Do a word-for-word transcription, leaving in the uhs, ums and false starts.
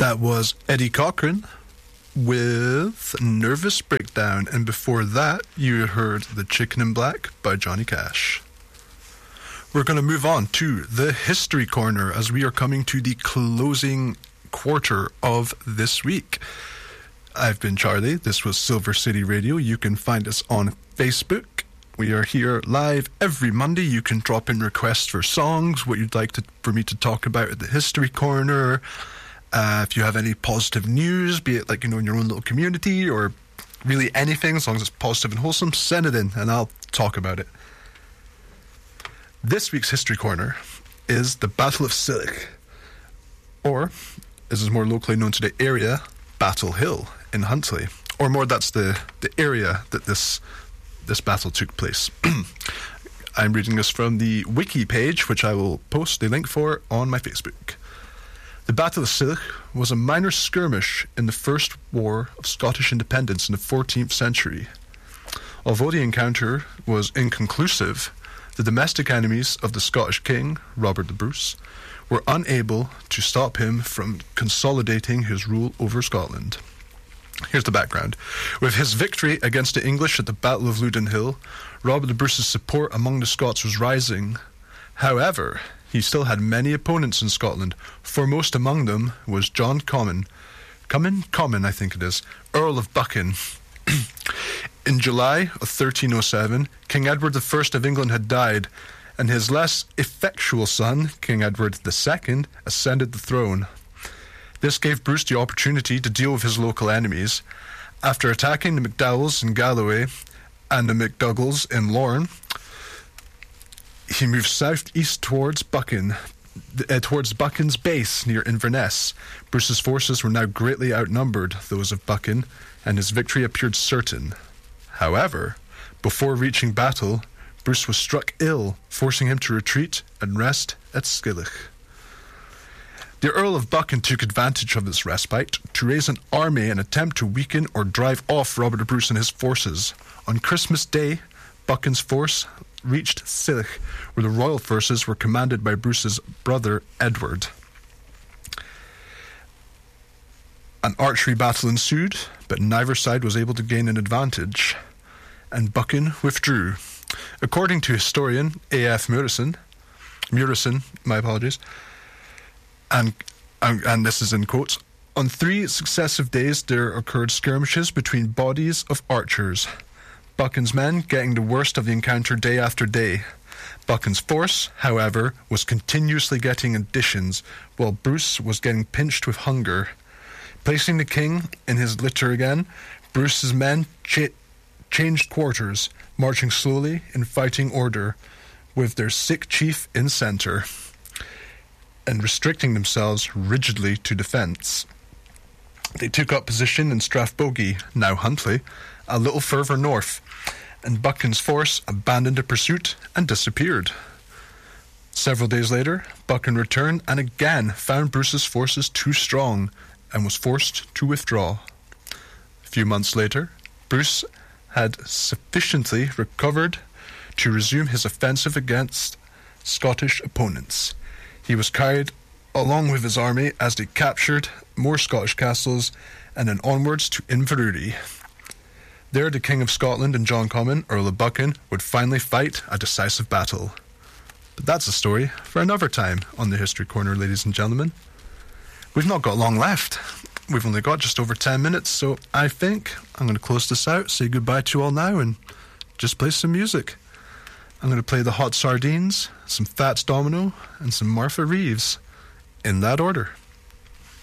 That was Eddie Cochran with Nervous Breakdown, and before that you heard The Chicken in Black by Johnny Cash. We're going to move on to the History Corner as we are coming to the closing quarter of this week. I've been Charlie. This was Silver City Radio. You can find us on Facebook. We are here live every Monday. You can drop in requests for songs, what you'd like to, for me to talk about at the History Corner. Uh, if you have any positive news, be it like, you know, in your own little community or really anything, as long as it's positive and wholesome, send it in and I'll talk about it. This week's History Corner is the Battle of Sillach, or, as is more locally known to the area, Battle Hill in Huntly. Or more, that's the, the area that this this battle took place. I'm reading this from the wiki page, which I will post a link for on my Facebook. The Battle of Sillach was a minor skirmish in the First War of Scottish Independence in the fourteenth century. Although the encounter was inconclusive, the domestic enemies of the Scottish king, Robert the Bruce, were unable to stop him from consolidating his rule over Scotland. Here's the background. With his victory against the English at the Battle of Loudon Hill, Robert the Bruce's support among the Scots was rising. However, he still had many opponents in Scotland. Foremost among them was John Comyn. Comyn? Comyn, I think it is. Earl of Buchan. In July of thirteen oh seven, King Edward the First of England had died, and his less effectual son, King Edward the Second, ascended the throne. This gave Bruce the opportunity to deal with his local enemies. After attacking the MacDowells in Galloway and the MacDougals in Lorne, he moved southeast towards Buchan, uh, towards Buchan's base near Inverness. Bruce's forces were now greatly outnumbered those of Buchan, and his victory appeared certain. However, before reaching battle, Bruce was struck ill, forcing him to retreat and rest at Sillach. The Earl of Buchan took advantage of this respite to raise an army and attempt to weaken or drive off Robert the Bruce and his forces. On Christmas Day, Buchan's force reached Sillach, where the royal forces were commanded by Bruce's brother Edward. An archery battle ensued, but neither side was able to gain an advantage, and Buchan withdrew. According to historian A F Murison, Murison, my apologies, and, and and this is in quotes, on three successive days there occurred skirmishes between bodies of archers, Buchan's men getting the worst of the encounter day after day. Buchan's force, however, was continuously getting additions, while Bruce was getting pinched with hunger. Placing the king in his litter again, Bruce's men cha- changed quarters, marching slowly in fighting order, with their sick chief in centre, and restricting themselves rigidly to defence. They took up position in Strathbogie, now Huntly, a little further north, and Buchan's force abandoned the pursuit and disappeared. Several days later, Buchan returned and again found Bruce's forces too strong and was forced to withdraw. A few months later, Bruce had sufficiently recovered to resume his offensive against Scottish opponents. He was carried along with his army as they captured more Scottish castles and then onwards to Inverurie. There the King of Scotland and John Comyn, Earl of Buchan, would finally fight a decisive battle. But that's a story for another time on the History Corner, ladies and gentlemen. We've not got long left. We've only got just over ten minutes, so I think I'm going to close this out, say goodbye to you all now, and just play some music. I'm going to play the Hot Sardines, some Fats Domino, and some Martha Reeves, in that order.